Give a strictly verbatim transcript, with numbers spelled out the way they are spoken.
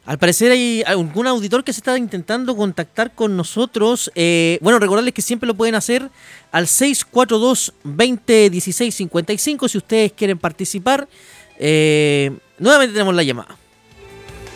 Al parecer hay algún auditor que se está intentando contactar con nosotros. Eh, bueno, recordarles que siempre lo pueden hacer al seis cuatro dos, veinte dieciséis cincuenta y cinco si ustedes quieren participar. Eh, nuevamente tenemos la llamada.